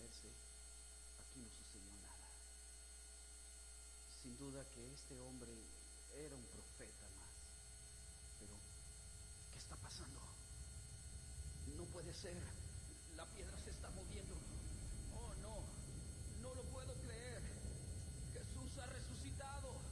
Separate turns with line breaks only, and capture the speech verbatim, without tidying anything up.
parece, aquí no sucedió nada. Sin duda que este hombre era un profeta más. Pero, ¿qué está pasando? No puede ser. La piedra se está moviendo. Oh, no. No lo puedo creer. Jesús ha resucitado.